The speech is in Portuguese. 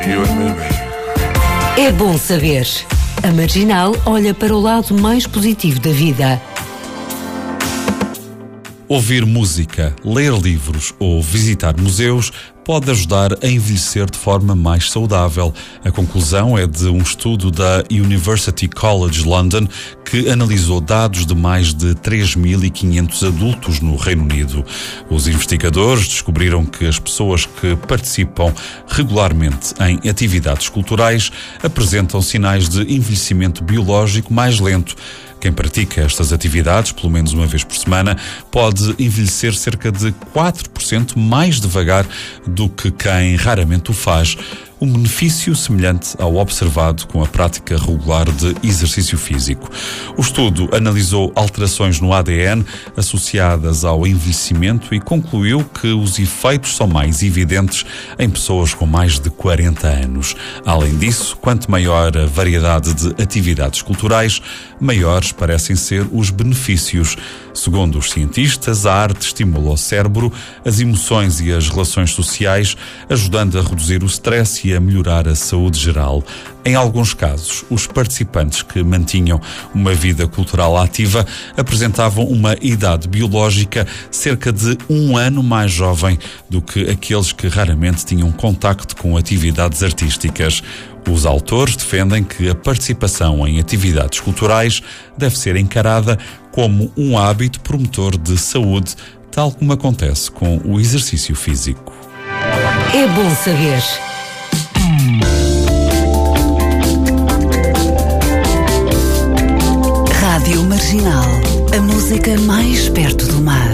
You and me, baby. É bom saber. A Marginal olha para o lado mais positivo da vida. Ouvir música, ler livros ou visitar museus pode ajudar a envelhecer de forma mais saudável. A conclusão é de um estudo da University College London que analisou dados de mais de 3.500 adultos no Reino Unido. Os investigadores descobriram que as pessoas que participam regularmente em atividades culturais apresentam sinais de envelhecimento biológico mais lento. Quem pratica estas atividades, pelo menos uma vez por semana, pode envelhecer cerca de 4% mais devagar do que quem raramente o faz. Um benefício semelhante ao observado com a prática regular de exercício físico. O estudo analisou alterações no ADN associadas ao envelhecimento e concluiu que os efeitos são mais evidentes em pessoas com mais de 40 anos. Além disso, quanto maior a variedade de atividades culturais, maiores parecem ser os benefícios. Segundo os cientistas, a arte estimula o cérebro, as emoções e as relações sociais, ajudando a reduzir o stress e a melhorar a saúde geral. Em alguns casos, os participantes que mantinham uma vida cultural ativa apresentavam uma idade biológica cerca de 1 ano mais jovem do que aqueles que raramente tinham contacto com atividades artísticas. Os autores defendem que a participação em atividades culturais deve ser encarada como um hábito promotor de saúde, tal como acontece com o exercício físico. É bom saber. Rádio Marginal, a música mais perto do mar.